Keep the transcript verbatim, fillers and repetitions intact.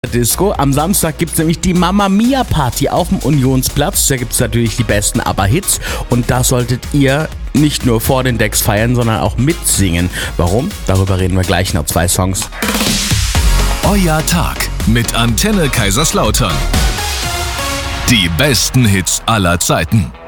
Disco. Am Samstag gibt es nämlich die Mamma Mia Party auf dem Unionsplatz. Da gibt es natürlich die besten ABBA-Hits und da solltet ihr nicht nur vor den Decks feiern, sondern auch mitsingen. Warum? Darüber reden wir gleich nach zwei Songs. Euer Tag mit Antenne Kaiserslautern. Die besten Hits aller Zeiten.